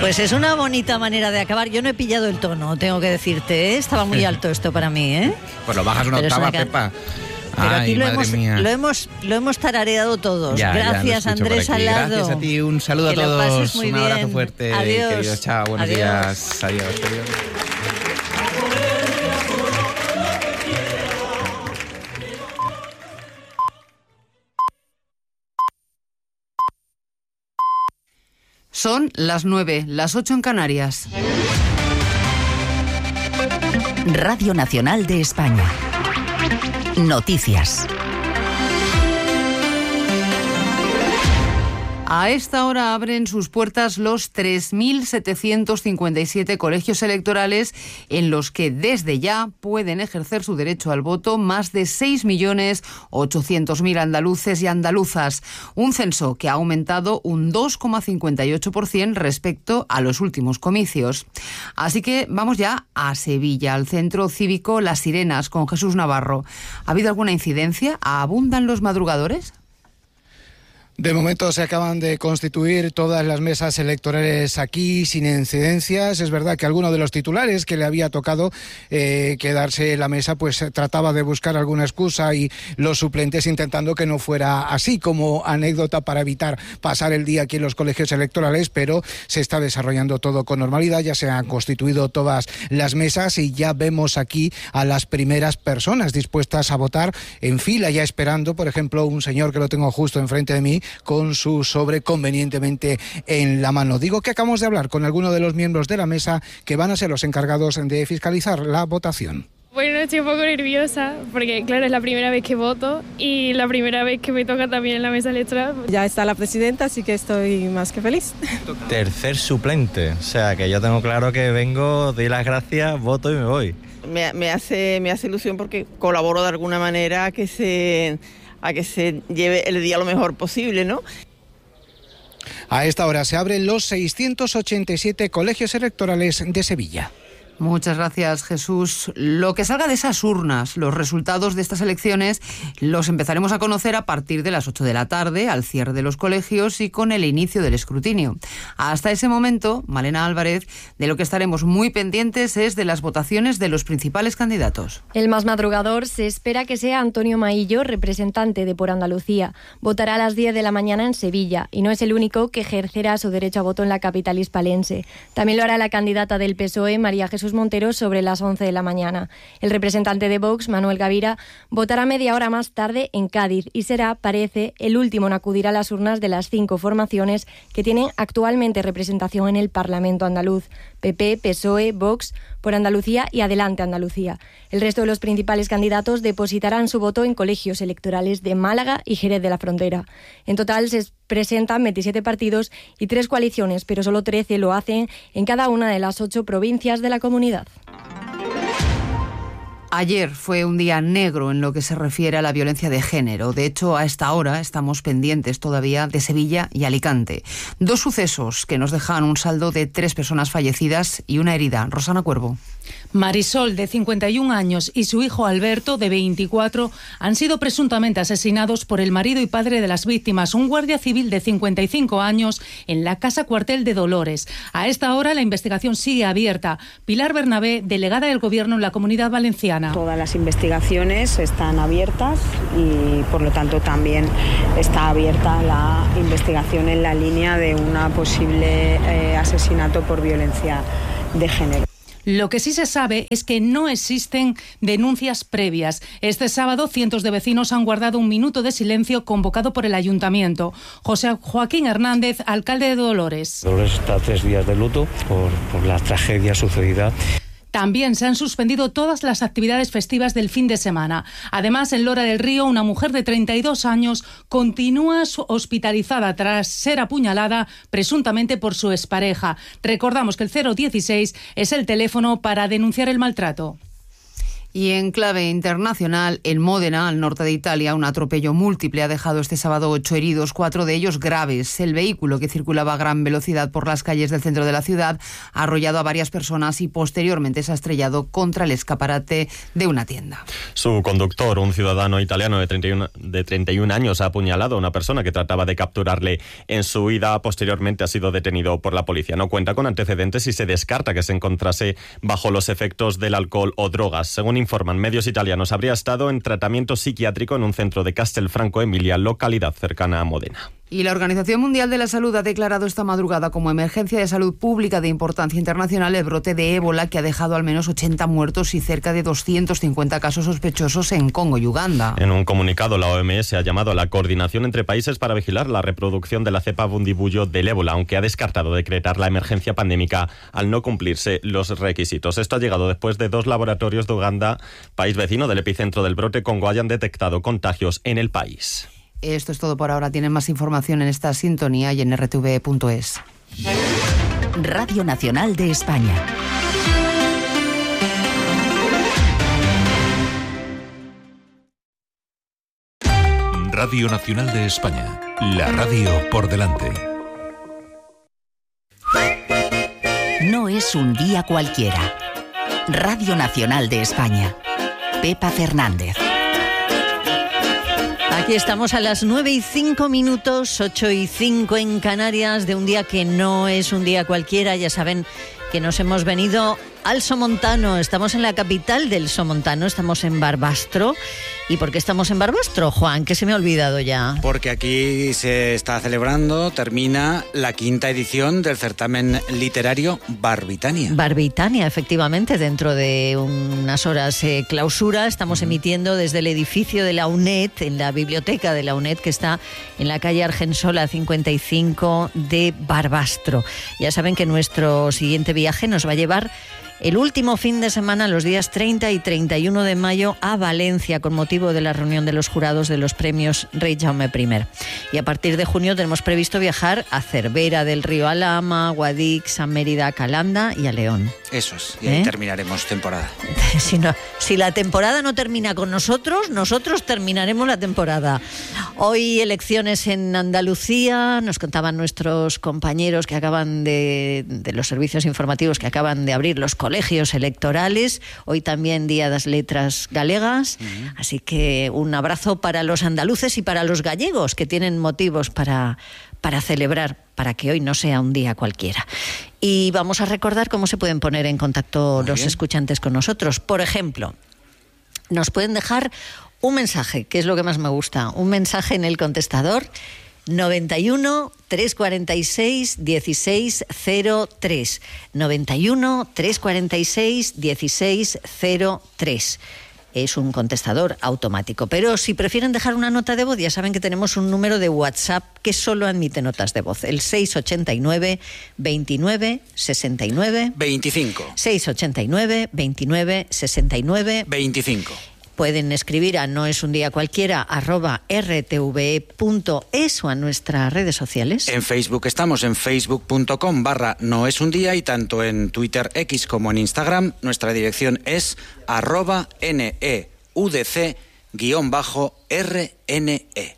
Pues es una bonita manera de acabar. Yo no he pillado el tono, tengo que decirte, ¿eh? Estaba muy alto esto para mí, ¿eh? Pues lo bajas una octava, Pepa. Pero Ay, aquí lo madre hemos tarareado todos. Ya, gracias, Andrés Alado. Gracias a ti, un saludo a todos. Un abrazo fuerte. Adiós. Querido, chao, buenos días. Adiós. Son las 9, las 8 en Canarias. Radio Nacional de España. Noticias. A esta hora abren sus puertas los 3.757 colegios electorales en los que desde ya pueden ejercer su derecho al voto más de 6.800.000 andaluces y andaluzas. Un censo que ha aumentado un 2,58% respecto a los últimos comicios. Así que vamos ya a Sevilla, al centro cívico Las Sirenas, con Jesús Navarro. ¿Ha habido alguna incidencia? ¿Abundan los madrugadores? De momento se acaban de constituir todas las mesas electorales aquí sin incidencias. Es verdad que alguno de los titulares que le había tocado quedarse en la mesa pues trataba de buscar alguna excusa y los suplentes intentando que no fuera así, como anécdota para evitar pasar el día aquí en los colegios electorales, pero se está desarrollando todo con normalidad. Ya se han constituido todas las mesas y ya vemos aquí a las primeras personas dispuestas a votar en fila, ya esperando, por ejemplo, un señor que lo tengo justo enfrente de mí con su sobre convenientemente en la mano. Digo que acabamos de hablar con algunos de los miembros de la mesa que van a ser los encargados de fiscalizar la votación. Bueno, estoy un poco nerviosa porque, claro, es la primera vez que voto y la primera vez que me toca también en la mesa electoral. Ya está la presidenta, así que estoy más que feliz. Tercer suplente, o sea que yo tengo claro que vengo, doy las gracias, voto y me voy. Me hace ilusión porque colaboro de alguna manera a que se lleve el día lo mejor posible, ¿no? A esta hora se abren los 687 colegios electorales de Sevilla. Muchas gracias, Jesús. Lo que salga de esas urnas, los resultados de estas elecciones, los empezaremos a conocer a partir de las 8 de la tarde, al cierre de los colegios y con el inicio del escrutinio. Hasta ese momento, Malena Álvarez, de lo que estaremos muy pendientes es de las votaciones de los principales candidatos. El más madrugador se espera que sea Antonio Maillo, representante de Por Andalucía. Votará a las 10 de la mañana en Sevilla y no es el único que ejercerá su derecho a voto en la capital hispalense. También lo hará la candidata del PSOE, María Jesús Montero, sobre las 11 de la mañana. El representante de Vox, Manuel Gavira, votará media hora más tarde en Cádiz y será, parece, el último en acudir a las urnas de las 5 formaciones que tienen actualmente representación en el Parlamento andaluz: PP, PSOE, Vox, Por Andalucía y Adelante Andalucía. El resto de los principales candidatos depositarán su voto en colegios electorales de Málaga y Jerez de la Frontera. En total se presentan 27 partidos y 3 coaliciones, pero solo 13 lo hacen en cada una de las 8 provincias de la comunidad. Ayer fue un día negro en lo que se refiere a la violencia de género. De hecho, a esta hora estamos pendientes todavía de Sevilla y Alicante. 2 sucesos que nos dejan un saldo de 3 personas fallecidas y una herida. Rosana Cuervo. Marisol, de 51 años, y su hijo Alberto, de 24, han sido presuntamente asesinados por el marido y padre de las víctimas, un guardia civil de 55 años, en la Casa Cuartel de Dolores. A esta hora la investigación sigue abierta. Pilar Bernabé, delegada del Gobierno en la Comunidad Valenciana. Todas las investigaciones están abiertas y, por lo tanto, también está abierta la investigación en la línea de una posible asesinato por violencia de género. Lo que sí se sabe es que no existen denuncias previas. Este sábado, cientos de vecinos han guardado un minuto de silencio convocado por el Ayuntamiento. José Joaquín Hernández, alcalde de Dolores. Dolores está 3 días de luto por la tragedia sucedida. También se han suspendido todas las actividades festivas del fin de semana. Además, en Lora del Río, una mujer de 32 años continúa hospitalizada tras ser apuñalada presuntamente por su expareja. Recordamos que el 016 es el teléfono para denunciar el maltrato. Y en clave internacional, en Módena, al norte de Italia, un atropello múltiple ha dejado este sábado 8 heridos, 4 de ellos graves. El vehículo, que circulaba a gran velocidad por las calles del centro de la ciudad, ha arrollado a varias personas y posteriormente se ha estrellado contra el escaparate de una tienda. Su conductor, un ciudadano italiano de 31 años, ha apuñalado a una persona que trataba de capturarle en su huida. Posteriormente ha sido detenido por la policía. No cuenta con antecedentes y se descarta que se encontrase bajo los efectos del alcohol o drogas. Según informan medios italianos, habría estado en tratamiento psiquiátrico en un centro de Castelfranco Emilia, localidad cercana a Módena. Y la Organización Mundial de la Salud ha declarado esta madrugada como emergencia de salud pública de importancia internacional el brote de ébola, que ha dejado al menos 80 muertos y cerca de 250 casos sospechosos en Congo y Uganda. En un comunicado, la OMS ha llamado a la coordinación entre países para vigilar la reproducción de la cepa bundibugyo del ébola, aunque ha descartado decretar la emergencia pandémica al no cumplirse los requisitos. Esto ha llegado después de 2 laboratorios de Uganda, país vecino del epicentro del brote Congo, hayan detectado contagios en el país. Esto es todo por ahora. Tienen más información en esta sintonía y en rtv.es. Radio Nacional de España. Radio Nacional de España. La radio por delante. No es un día cualquiera. Radio Nacional de España. Pepa Fernández. Aquí estamos a las 9:05, 8:05 en Canarias, de un día que no es un día cualquiera. Ya saben que nos hemos venido al Somontano. Estamos en la capital del Somontano, estamos en Barbastro. ¿Y por qué estamos en Barbastro, Juan? Que se me ha olvidado ya. Porque aquí se está celebrando, termina la 5ª edición del certamen literario Barbitania. Barbitania, efectivamente, dentro de unas horas clausura. Estamos emitiendo desde el edificio de la UNED, en la biblioteca de la UNED, que está en la calle Argensola 55 de Barbastro. Ya saben que nuestro siguiente viaje nos va a llevar el último fin de semana, los días 30 y 31 de mayo, a Valencia, con motivo de la reunión de los jurados de los premios Rey Jaume I. Y a partir de junio tenemos previsto viajar a Cervera del Río, Alhama, Guadix, a Mérida, a Calanda y a León. Eso es, y ahí terminaremos temporada. Si la temporada no termina con nosotros, nosotros terminaremos la temporada. Hoy elecciones en Andalucía, nos contaban nuestros compañeros que acaban de los servicios informativos que acaban de abrir los colegios electorales. Hoy también Día das Letras Galegas, así que un abrazo para los andaluces y para los gallegos, que tienen motivos para celebrar, para que hoy no sea un día cualquiera. Y vamos a recordar cómo se pueden poner en contacto los escuchantes con nosotros. Por ejemplo, nos pueden dejar un mensaje, que es lo que más me gusta, un mensaje en el contestador 91 346 1603. 91 346 1603. Es un contestador automático. Pero si prefieren dejar una nota de voz, ya saben que tenemos un número de WhatsApp que solo admite notas de voz. El 689 29 69 25. 689 29 69 25. Pueden escribir a noesundiacualquiera@rtve.es o a nuestras redes sociales. En Facebook estamos en facebook.com/noesundía y tanto en Twitter X como en Instagram nuestra dirección es @neudc_RNE.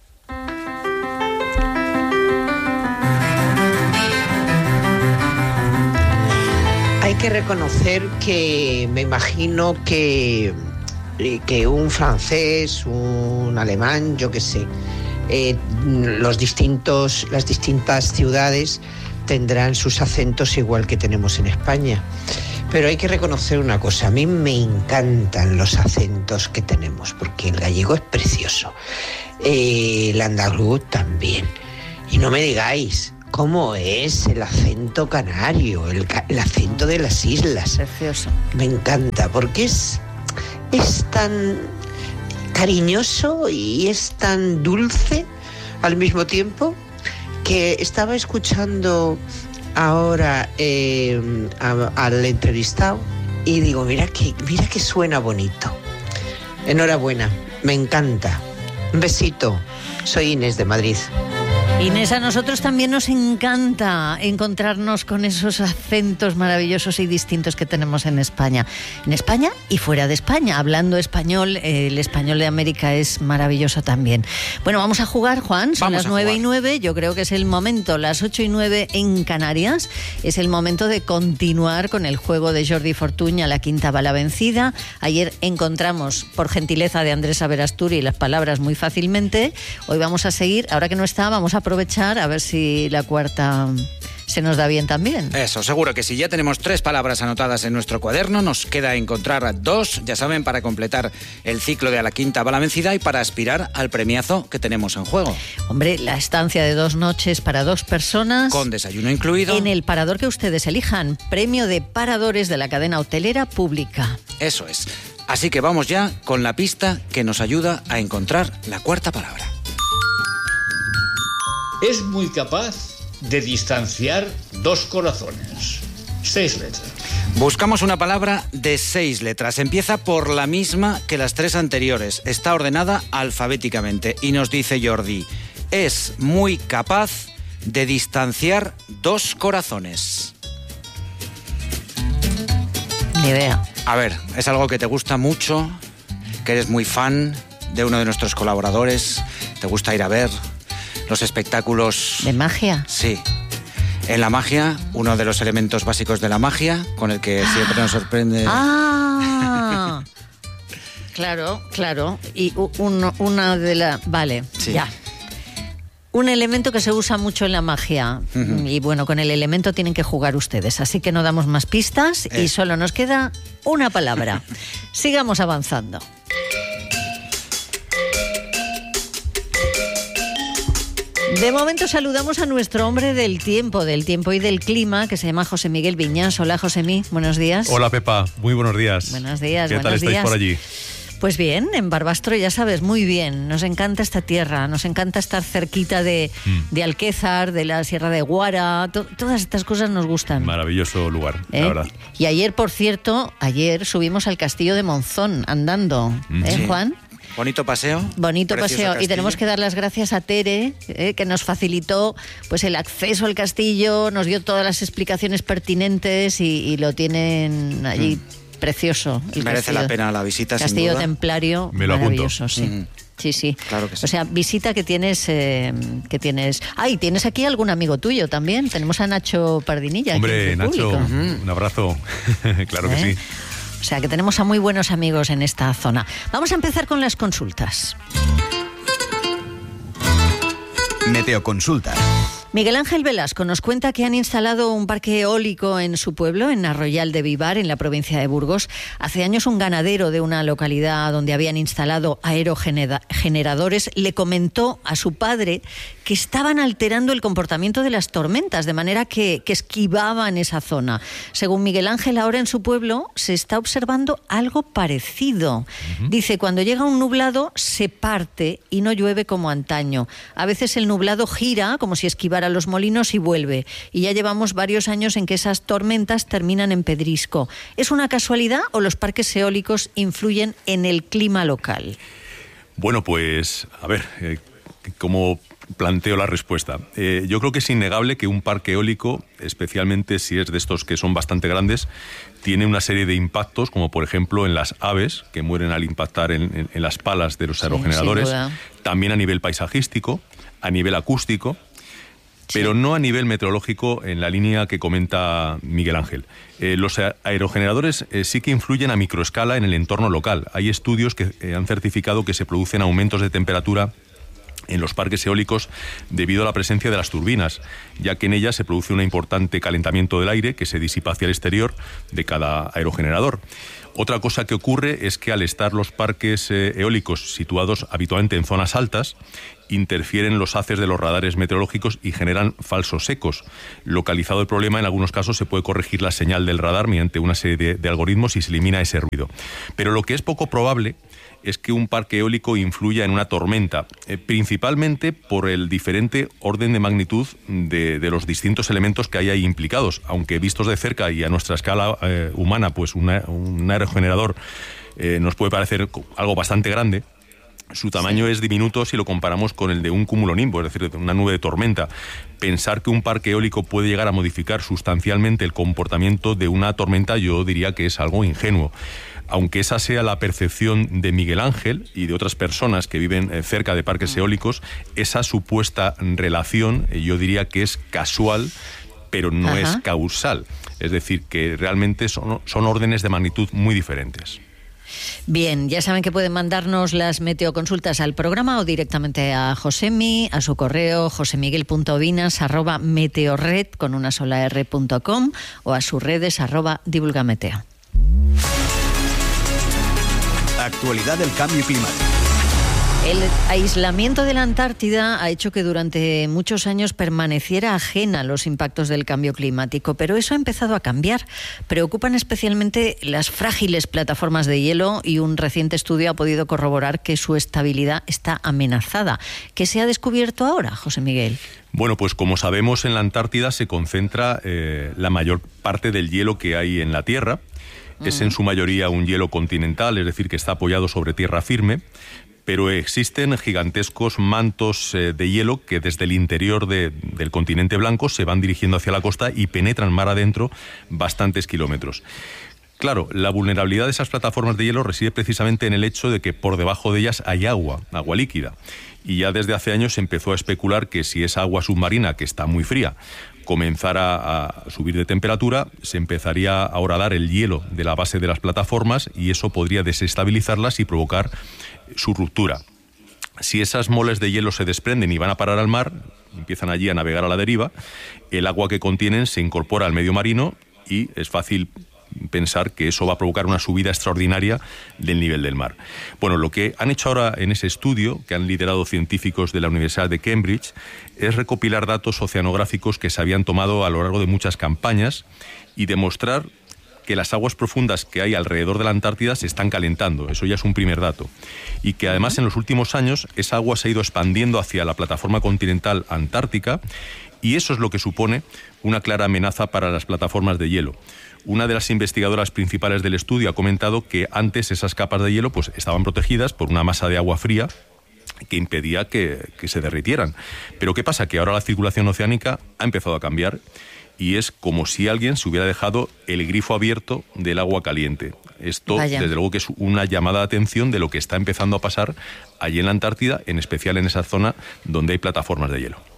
Hay que reconocer que me imagino que un francés, un alemán, yo qué sé, las distintas ciudades tendrán sus acentos igual que tenemos en España. Pero hay que reconocer una cosa, a mí me encantan los acentos que tenemos, porque el gallego es precioso, el andaluz también. Y no me digáis cómo es el acento canario, el acento de las islas. Precioso. Me encanta, porque es tan cariñoso y es tan dulce al mismo tiempo, que estaba escuchando ahora al entrevistado y digo, mira que suena bonito. Enhorabuena, me encanta. Un besito. Soy Inés de Madrid. Inés, a nosotros también nos encanta encontrarnos con esos acentos maravillosos y distintos que tenemos en España y fuera de España. Hablando español, el español de América es maravilloso también. Bueno, vamos a jugar, Juan, son las 9:09, yo creo que es el momento, las 8:09 en Canarias, es el momento de continuar con el juego de Jordi Fortuña, la quinta bala vencida. Ayer encontramos, por gentileza de Andrés Averasturi, las palabras muy fácilmente. Hoy vamos a seguir, ahora que no está, vamos a aprovechar a ver si la cuarta se nos da bien también. Eso, seguro que sí. Ya tenemos 3 palabras anotadas en nuestro cuaderno, nos queda encontrar 2, ya saben, para completar el ciclo de A la quinta bala vencida y para aspirar al premiazo que tenemos en juego. Hombre, la estancia de 2 noches para 2 personas. Con desayuno incluido. En el parador que ustedes elijan, premio de paradores de la cadena hotelera pública. Eso es. Así que vamos ya con la pista que nos ayuda a encontrar la cuarta palabra. Es muy capaz de distanciar 2 corazones. 6 letras. Buscamos una palabra de 6 letras. Empieza por la misma que las 3 anteriores. Está ordenada alfabéticamente. Y nos dice Jordi, es muy capaz de distanciar 2 corazones. Ni idea. A ver, es algo que te gusta mucho, que eres muy fan de uno de nuestros colaboradores, te gusta ir a ver los espectáculos... ¿De magia? Sí. En la magia, uno de los elementos básicos de la magia, con el que siempre nos sorprende... ¡Ah! Claro. Y una de las... Vale, sí. Ya. Un elemento que se usa mucho en la magia. Y bueno, con el elemento tienen que jugar ustedes. Así que no damos más pistas y solo nos queda una palabra. Sigamos avanzando. De momento saludamos a nuestro hombre del tiempo y del clima, que se llama José Miguel Viñas. Hola, Josemi, buenos días. Hola, Pepa, muy buenos días. Buenos días, ¿Qué tal estáis por allí? Pues bien, en Barbastro, ya sabes, muy bien. Nos encanta esta tierra, nos encanta estar cerquita de Alquézar, de la Sierra de Guara, todas estas cosas nos gustan. Maravilloso lugar, la verdad. Y ayer, por cierto, subimos al Castillo de Monzón andando, Sí. Juan. Bonito paseo. Bonito paseo. Castillo. Y tenemos que dar las gracias a Tere, que nos facilitó pues el acceso al castillo, nos dio todas las explicaciones pertinentes y lo tienen allí precioso. Merece la pena la visita, sin duda. Castillo templario, me lo maravilloso, apunto. Sí. Sí. Claro que sí. O sea, visita que tienes... y tienes aquí algún amigo tuyo también. Tenemos a Nacho Pardinilla. Hombre, aquí Nacho, un abrazo. Claro que sí. O sea, que tenemos a muy buenos amigos en esta zona. Vamos a empezar con las consultas. Meteoconsultas. Miguel Ángel Velasco nos cuenta que han instalado un parque eólico en su pueblo, en Arroyal de Vivar, en la provincia de Burgos. Hace años un ganadero de una localidad donde habían instalado aerogeneradores le comentó a su padre que estaban alterando el comportamiento de las tormentas, de manera que esquivaban esa zona. Según Miguel Ángel, ahora en su pueblo se está observando algo parecido. Dice, cuando llega un nublado se parte y no llueve como antaño. A veces el nublado gira como si esquivara los molinos y vuelve. Y ya llevamos varios años en que esas tormentas terminan en pedrisco. ¿Es una casualidad o los parques eólicos influyen en el clima local? Bueno, pues, a ver, ¿cómo planteo la respuesta? Yo creo que es innegable que un parque eólico, especialmente si es de estos que son bastante grandes, tiene una serie de impactos, como por ejemplo en las aves, que mueren al impactar en las palas de los aerogeneradores, también a nivel paisajístico, a nivel acústico, pero no a nivel meteorológico en la línea que comenta Miguel Ángel. Los aerogeneradores sí que influyen a microescala en el entorno local. Hay estudios que han certificado que se producen aumentos de temperatura en los parques eólicos debido a la presencia de las turbinas, ya que en ellas se produce un importante calentamiento del aire que se disipa hacia el exterior de cada aerogenerador. Otra cosa que ocurre es que al estar los parques eólicos situados habitualmente en zonas altas, interfieren los haces de los radares meteorológicos y generan falsos ecos. Localizado el problema, en algunos casos se puede corregir la señal del radar mediante una serie de algoritmos y se elimina ese ruido. Pero lo que es poco probable es que un parque eólico influya en una tormenta, principalmente por el diferente orden de magnitud de los distintos elementos que hay ahí implicados, aunque vistos de cerca y a nuestra escala humana, pues un aerogenerador nos puede parecer algo bastante grande. Su tamaño es diminuto si lo comparamos con el de un cumulonimbo, es decir, de una nube de tormenta. Pensar que un parque eólico puede llegar a modificar sustancialmente el comportamiento de una tormenta, yo diría que es algo ingenuo. Aunque esa sea la percepción de Miguel Ángel y de otras personas que viven cerca de parques eólicos, esa supuesta relación yo diría que es casual, pero no es causal. Es decir, que realmente son órdenes de magnitud muy diferentes. Bien, ya saben que pueden mandarnos las meteoconsultas al programa o directamente a Josemi, a su correo josemiguel.vinas@meteorred con una sola r.com o a sus redes @divulgameteo. Actualidad del cambio climático. El aislamiento de la Antártida ha hecho que durante muchos años permaneciera ajena a los impactos del cambio climático, pero eso ha empezado a cambiar. Preocupan especialmente las frágiles plataformas de hielo y un reciente estudio ha podido corroborar que su estabilidad está amenazada. ¿Qué se ha descubierto ahora, José Miguel? Bueno, pues como sabemos, en la Antártida se concentra la mayor parte del hielo que hay en la Tierra. Es en su mayoría un hielo continental, es decir, que está apoyado sobre tierra firme, pero existen gigantescos mantos de hielo que desde el interior del continente blanco se van dirigiendo hacia la costa y penetran mar adentro bastantes kilómetros. Claro, la vulnerabilidad de esas plataformas de hielo reside precisamente en el hecho de que por debajo de ellas hay agua líquida. Y ya desde hace años se empezó a especular que si esa agua submarina, que está muy fría, comenzara a subir de temperatura, se empezaría a horadar el hielo de la base de las plataformas y eso podría desestabilizarlas y provocar su ruptura. Si esas moles de hielo se desprenden y van a parar al mar, empiezan allí a navegar a la deriva, el agua que contienen se incorpora al medio marino y es fácil pensar que eso va a provocar una subida extraordinaria del nivel del mar. Bueno, lo que han hecho ahora en ese estudio, que han liderado científicos de la Universidad de Cambridge, es recopilar datos oceanográficos que se habían tomado a lo largo de muchas campañas y demostrar que las aguas profundas que hay alrededor de la Antártida se están calentando. Eso ya es un primer dato. Y que además en los últimos años esa agua se ha ido expandiendo hacia la plataforma continental antártica y eso es lo que supone una clara amenaza para las plataformas de hielo. Una de las investigadoras principales del estudio ha comentado que antes esas capas de hielo pues estaban protegidas por una masa de agua fría que impedía que se derritieran. Pero ¿qué pasa? Que ahora la circulación oceánica ha empezado a cambiar y es como si alguien se hubiera dejado el grifo abierto del agua caliente. Esto, desde luego, que es una llamada de atención de lo que está empezando a pasar allí en la Antártida, en especial en esa zona donde hay plataformas de hielo.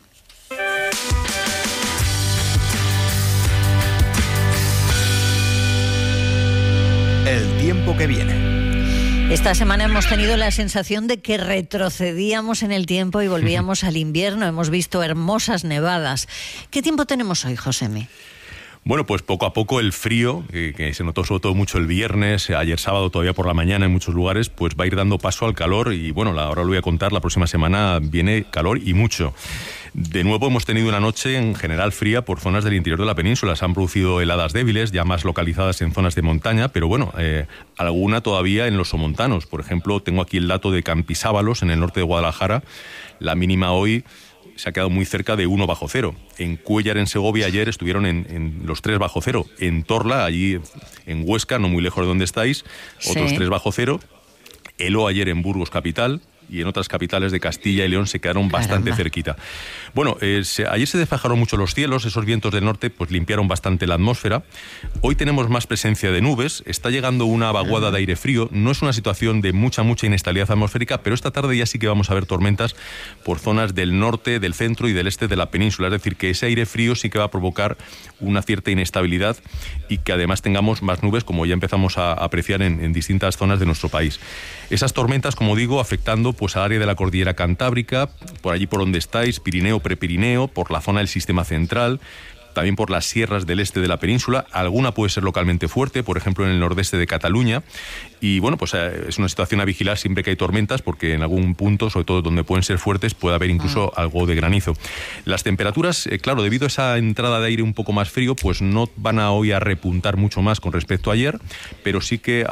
El tiempo que viene. Esta semana hemos tenido la sensación de que retrocedíamos en el tiempo y volvíamos al invierno. Hemos visto hermosas nevadas. ¿Qué tiempo tenemos hoy, Josemi? Bueno, pues poco a poco el frío, que se notó sobre todo mucho el viernes, ayer sábado todavía por la mañana en muchos lugares, pues va a ir dando paso al calor y bueno, ahora lo voy a contar, la próxima semana viene calor y mucho. De nuevo hemos tenido una noche en general fría por zonas del interior de la península. Se han producido heladas débiles, ya más localizadas en zonas de montaña, pero bueno, alguna todavía en los somontanos. Por ejemplo, tengo aquí el dato de Campisábalos, en el norte de Guadalajara. La mínima hoy se ha quedado muy cerca de 1 bajo cero. En Cuéllar, en Segovia, ayer estuvieron en los 3 bajo cero. En Torla, allí en Huesca, no muy lejos de donde estáis, otros 3 bajo cero. Heló ayer en Burgos capital y en otras capitales de Castilla y León se quedaron bastante cerquita. Bueno, ayer se despejaron mucho los cielos, esos vientos del norte pues limpiaron bastante la atmósfera. Hoy tenemos más presencia de nubes, está llegando una vaguada de aire frío, no es una situación de mucha inestabilidad atmosférica, pero esta tarde ya sí que vamos a ver tormentas por zonas del norte, del centro y del este de la península, es decir, que ese aire frío sí que va a provocar una cierta inestabilidad y que además tengamos más nubes, como ya empezamos a apreciar en distintas zonas de nuestro país. Esas tormentas, como digo, afectando pues al área de la cordillera Cantábrica, por allí por donde estáis, Pirineo, Prepirineo, por la zona del sistema central, también por las sierras del este de la península. Alguna puede ser localmente fuerte, por ejemplo en el nordeste de Cataluña. Y bueno, pues es una situación a vigilar siempre que hay tormentas, porque en algún punto, sobre todo donde pueden ser fuertes, puede haber incluso algo de granizo. Las temperaturas, claro, debido a esa entrada de aire un poco más frío, pues no van a hoy a repuntar mucho más con respecto a ayer, pero sí que